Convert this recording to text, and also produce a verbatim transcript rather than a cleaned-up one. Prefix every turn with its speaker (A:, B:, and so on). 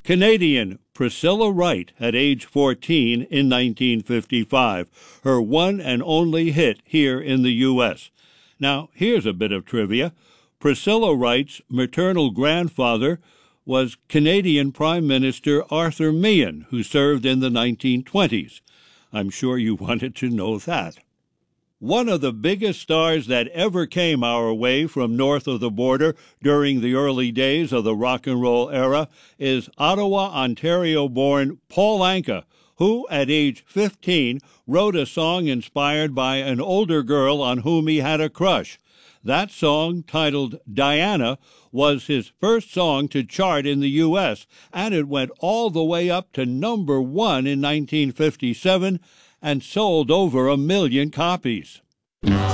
A: Canadian Priscilla Wright at age fourteen in nineteen fifty-five, her one and only hit here in the U S Now, here's a bit of trivia. Priscilla Wright's maternal grandfather was Canadian Prime Minister Arthur Meighen, who served in the nineteen twenties. I'm sure you wanted to know that. One of the biggest stars that ever came our way from north of the border during the early days of the rock and roll era is Ottawa, Ontario-born Paul Anka, who, at age fifteen, wrote a song inspired by an older girl on whom he had a crush. That song, titled Diana, was his first song to chart in the U S, and it went all the way up to number one in nineteen fifty-seven and sold over a million copies.